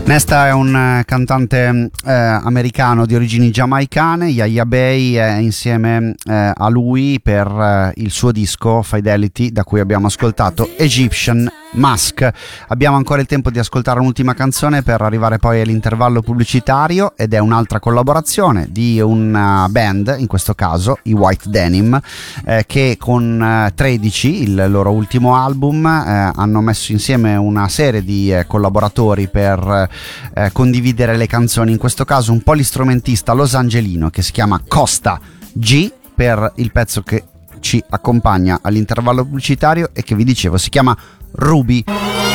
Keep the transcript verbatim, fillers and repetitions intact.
Nesta è un eh, cantante eh, americano di origini giamaicane. Yaya Bey è insieme eh, a lui per eh, il suo disco Fidelity, da cui abbiamo ascoltato Egyptian Mask. Abbiamo ancora il tempo di ascoltare un'ultima canzone per arrivare poi all'intervallo pubblicitario, ed è un'altra collaborazione di una band, in questo caso i White Denim, eh, che con eh, tredici, il loro ultimo album, eh, hanno messo insieme una serie di eh, collaboratori per eh, condividere le canzoni. In questo caso un polistrumentista losangelino che si chiama Costa G per il pezzo che ci accompagna all'intervallo pubblicitario e che vi dicevo si chiama Ruby.